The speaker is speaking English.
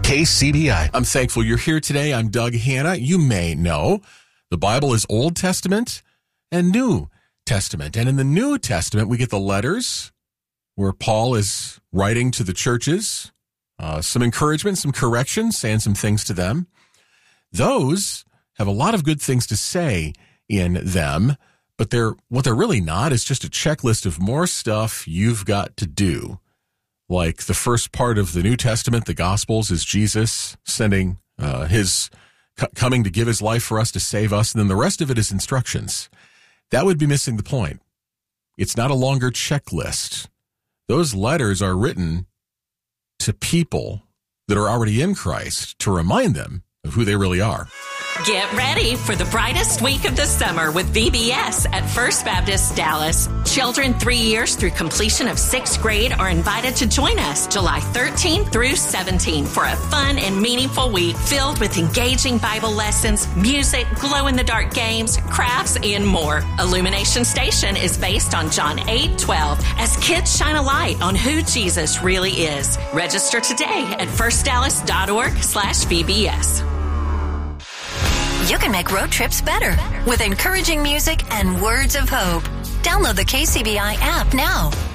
KCBI. I'm thankful you're here today. I'm Doug Hanna. You may know the Bible is Old Testament and New Testament. And in the New Testament, we get the letters where Paul is writing to the churches, some encouragement, some correction, saying some things to them. Those have a lot of good things to say in them, but what they're really not is just a checklist of more stuff you've got to do. Like the first part of the New Testament, the Gospels, is Jesus sending coming to give his life for us to save us, and then the rest of it is instructions. That would be missing the point. It's not a longer checklist. Those letters are written to people that are already in Christ to remind them of who they really are. Get ready for the brightest week of the summer with VBS at First Baptist Dallas. Children 3 years through completion of 6th grade are invited to join us July 13 through 17 for a fun and meaningful week filled with engaging Bible lessons, music, glow-in-the-dark games, crafts, and more. Illumination Station is based on John 8:12 as kids shine a light on who Jesus really is. Register today at firstdallas.org/VBS. You can make road trips better with encouraging music and words of hope. Download the KCBI app now.